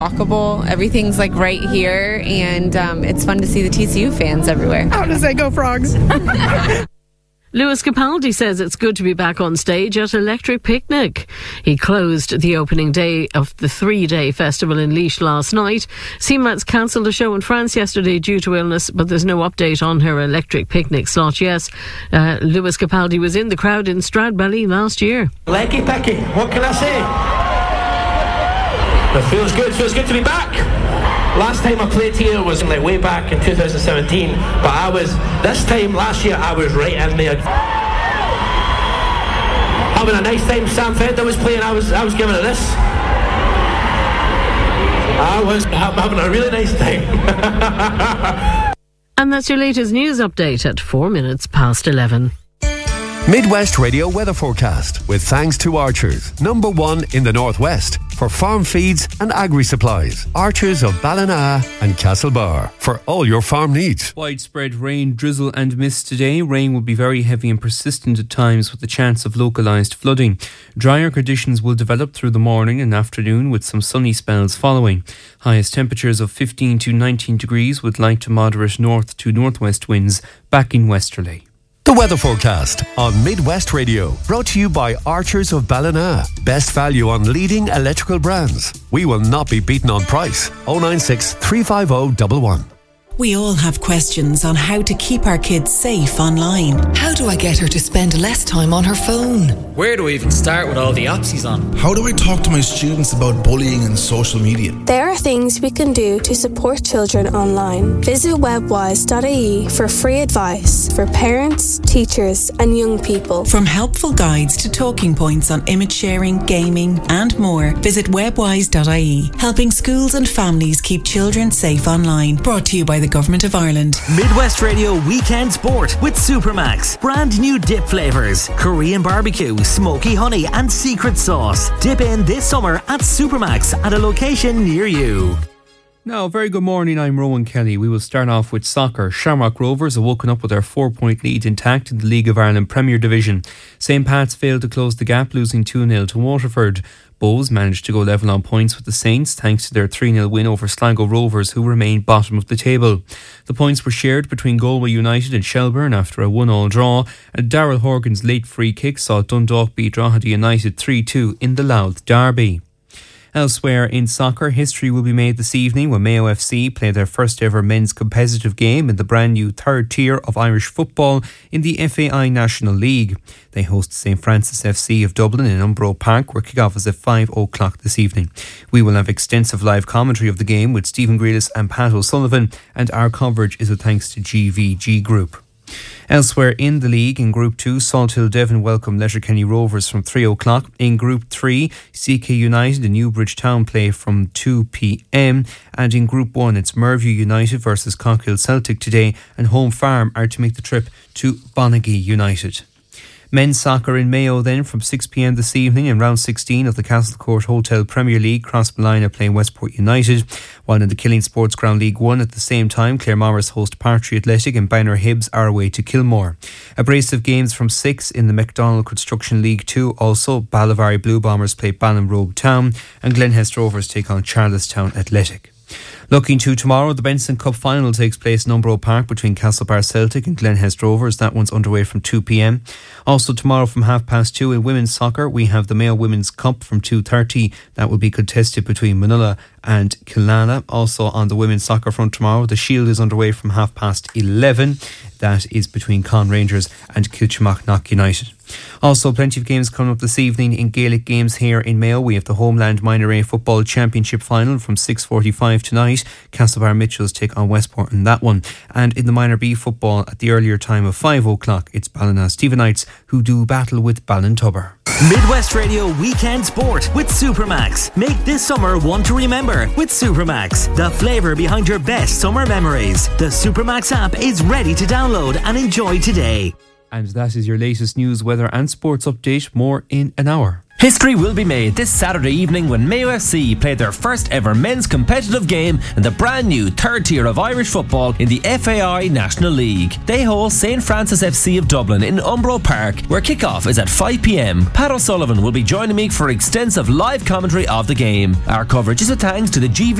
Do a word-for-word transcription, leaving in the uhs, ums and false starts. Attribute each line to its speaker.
Speaker 1: Walkable. Everything's like right here, and um, it's fun to see the T C U fans everywhere.
Speaker 2: How does that go, Frogs?
Speaker 3: Lewis Capaldi says it's good to be back on stage at Electric Picnic. He closed the opening day of the three-day festival in Laois last night. C M A T's cancelled a show in France yesterday due to illness, but there's no update on her Electric Picnic slot. Yes, uh, Lewis Capaldi was in the crowd in Stradbally last year.
Speaker 4: Leggy picky, what can I say? It feels good, feels good to be back. Last time I played here was like way back in two thousand seventeen, but I was, this time last year I was right in there. Having a nice time. Sam Fender was playing, I was I was giving it this. I was having a really nice time.
Speaker 3: And that's your latest news update at four minutes past eleven.
Speaker 5: Midwest Radio weather forecast with thanks to Archers, number one in the northwest for farm feeds and agri supplies. Archers of Ballina and Castlebar for all your farm needs.
Speaker 6: Widespread rain, drizzle and mist today. Rain will be very heavy and persistent at times with the chance of localised flooding. Drier conditions will develop through the morning and afternoon with some sunny spells following. Highest temperatures of fifteen to nineteen degrees with light to moderate north to northwest winds back in Westerly.
Speaker 5: The weather forecast on Midwest Radio, brought to you by Archers of Ballina. Best value on leading electrical brands. We will not be beaten on price. oh nine six, three five oh, one one.
Speaker 7: We all have questions on how to keep our kids safe online.
Speaker 8: How do I get her to spend less time on her phone?
Speaker 9: Where do I even start with all the apps he's on?
Speaker 10: How do I talk to my students about bullying and social media?
Speaker 11: There are things we can do to support children online. Visit webwise dot I E for free advice for parents, teachers and young people.
Speaker 7: From helpful guides to talking points on image sharing, gaming and more, visit webwise dot I E, helping schools and families keep children safe online. Brought to you by the Government of Ireland.
Speaker 12: Midwest Radio Weekend Sport with Supermax. Brand new dip flavours. Korean barbecue, smoky honey and secret sauce. Dip in this summer at Supermax at a location near you.
Speaker 6: Now, very good morning, I'm Rowan Kelly. We will start off with soccer. Shamrock Rovers have woken up with their four-point lead intact in the League of Ireland Premier Division. Saint Pat's failed to close the gap, losing two nil to Waterford. Bows managed to go level on points with the Saints thanks to their three nil win over Sligo Rovers, who remain bottom of the table. The points were shared between Galway United and Shelburne after a one all draw, and Darrell Horgan's late free kick saw Dundalk beat Drogheda United three two in the Louth derby. Elsewhere in soccer, history will be made this evening when Mayo F C play their first ever men's competitive game in the brand new third tier of Irish football in the F A I National League. They host St Francis F C of Dublin in Umbro Park, where kick-off is at five o'clock this evening. We will have extensive live commentary of the game with Stephen Grealis and Pat O'Sullivan, and our coverage is a thanks to G V G Group. Elsewhere in the league, in Group two, Salthill Devon welcome Letterkenny Rovers from three o'clock. In Group three, C K United and Newbridge Town play from two p.m. And in Group one, it's Merview United versus Cockhill Celtic today, and Home Farm are to make the trip to Bonaghy United. Men's soccer in Mayo then from six p.m. this evening in round sixteen of the Castlecourt Hotel Premier League. Crossmolina playing Westport United, while in the Killeen Sports Ground League one at the same time Claremorris host Partry Athletic and Banner Hibs are away to Kilmore. A brace of games from six in the McDonald Construction League two also. Ballivary Blue Bombers play Ballinrobe Town and Glenhest Rovers take on Charlestown Athletic. Looking to tomorrow, the Benson Cup final takes place in Umbro Park between Castlebar Celtic and Glenhest Rovers. That one's underway from two p.m. Also tomorrow from half past two in women's soccer, we have the Mayo Women's Cup from two thirty. That will be contested between Manila and Kilnana. Also on the women's soccer front tomorrow, the Shield is underway from half past eleven. That is between Con Rangers and Kilchamacknock United. Also, plenty of games coming up this evening in Gaelic games here in Mayo. We have the Homeland Minor A Football Championship final from six forty-five tonight. Castlebar Mitchells take on Westport in that one. And in the Minor B football at the earlier time of five o'clock, it's Ballina Stephenites who do battle with Ballintubber.
Speaker 12: Midwest Radio Weekend Sport with Supermax. Make this summer one to remember with Supermax, the flavour behind your best summer memories. The Supermax app is ready to download and enjoy today.
Speaker 6: And that is your latest news, weather and sports update. More in an hour.
Speaker 2: History will be made this Saturday evening when Mayo F C play their first ever men's competitive game in the brand new third tier of Irish football in the F A I National League. They host Saint Francis F C of Dublin in Umbro Park, where kick-off is at five p m. Pat O'Sullivan will be joining me for extensive live commentary of the game. Our coverage is a thanks to the G V